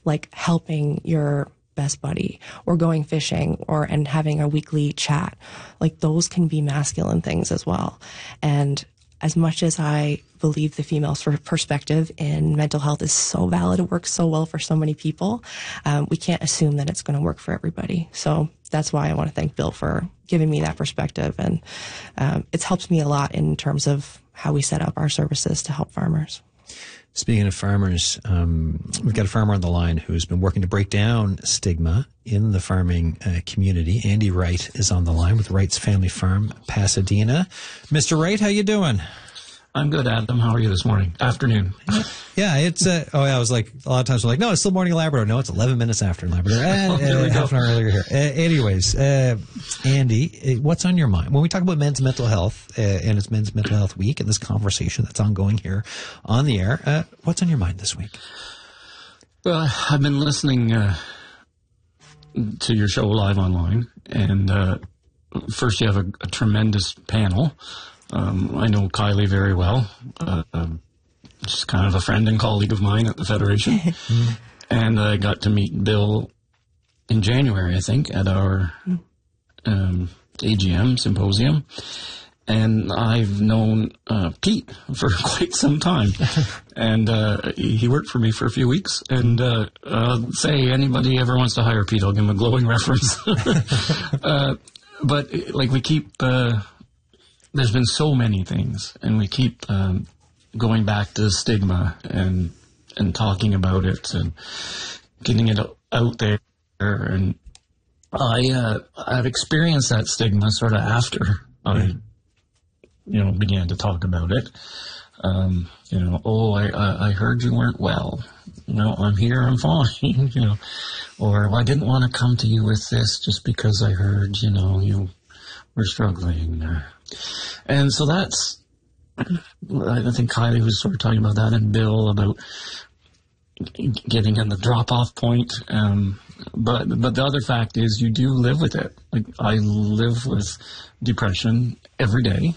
like helping your best buddy or going fishing and having a weekly chat. Like those can be masculine things as well. And as much as I believe the female perspective in mental health is so valid, it works so well for so many people, we can't assume that it's going to work for everybody. So that's why I want to thank Bill for giving me that perspective. And it's helped me a lot in terms of how we set up our services to help farmers. Speaking of farmers, we've got a farmer on the line who's been working to break down stigma in the farming community. Andy Wright is on the line with Wright's Family Farm, Pasadena. Mr. Wright, how you doing? I'm good, Adam. How are you this morning? Afternoon. Yeah, it's, I was like, a lot of times we're like, no, it's still morning in Labrador. No, it's 11 minutes after in Labrador. Half an hour earlier here. Anyways, Andy, what's on your mind? When we talk about men's mental health, and it's Men's Mental Health Week and this conversation that's ongoing here on the air, what's on your mind this week? Well, I've been listening to your show live online, and first you have a tremendous panel. I know Kylie very well. She's kind of a friend and colleague of mine at the Federation. And I got to meet Bill in January, I think, at our AGM symposium. And I've known Pete for quite some time. And he worked for me for a few weeks. And say anybody ever wants to hire Pete, I'll give him a glowing reference. But like we keep... there's been so many things, and we keep going back to stigma and talking about it and getting it out there. And I've experienced that stigma sort of after I, began to talk about it. I heard you weren't well. I'm here, I'm fine. Or I didn't want to come to you with this just because I heard, you were struggling. And so that's, I think Kylie was sort of talking about that, and Bill about getting in the drop-off point. But the other fact is you do live with it. Like I live with depression every day.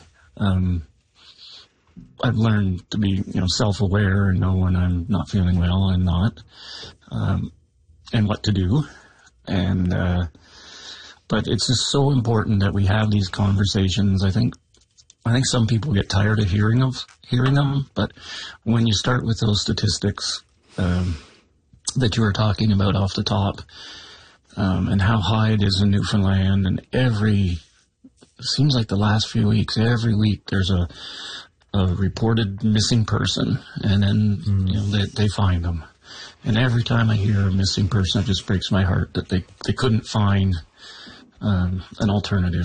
I've learned to be, self-aware and know when I'm not feeling well and not, and what to do. And, but it's just so important that we have these conversations. I think some people get tired of hearing them, but when you start with those statistics that you were talking about off the top, and how high it is in Newfoundland, and seems like the last few weeks, every week there's a reported missing person, and then they find them. And every time I hear a missing person, it just breaks my heart that they couldn't find an alternative.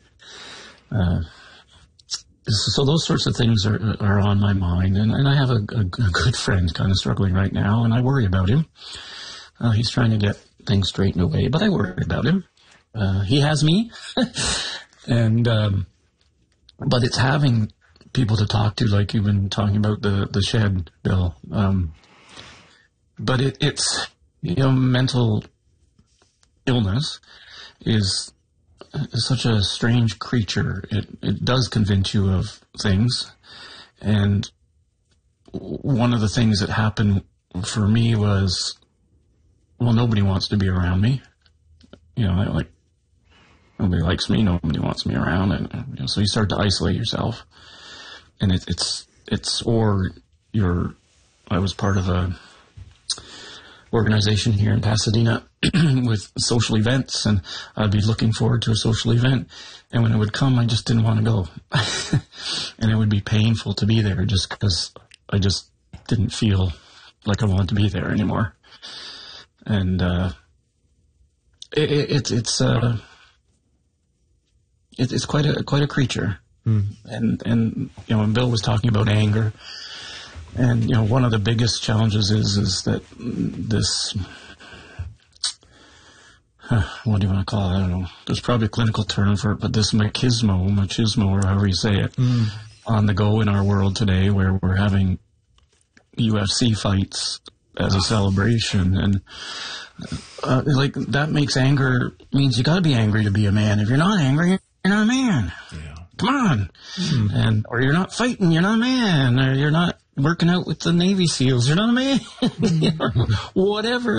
So those sorts of things are on my mind, and I have a good friend kind of struggling right now, and I worry about him. He's trying to get things straightened away, but I worry about him. He has me, and but it's having people to talk to, like you've been talking about the shed, Bill. But it's mental illness is such a strange creature. It does convince you of things. And one of the things that happened for me was, nobody wants to be around me. Like nobody likes me, nobody wants me around. And so you start to isolate yourself. And I was part of a organization here in Pasadena with social events, and I'd be looking forward to a social event, and when it would come, I just didn't want to go. And it would be painful to be there just because I just didn't feel like I wanted to be there anymore. And it's quite a creature. And when Bill was talking about anger, and one of the biggest challenges is that this, what do you want to call it? I don't know. There's probably a clinical term for it, but this machismo, or however you say it, on the go in our world today, where we're having UFC fights as a celebration, and like that means you got to be angry to be a man. If you're not angry, you're not a man. Yeah. Come on. Or you're not fighting, you're not a man. Or you're not working out with the Navy SEALs, you're not a man. Whatever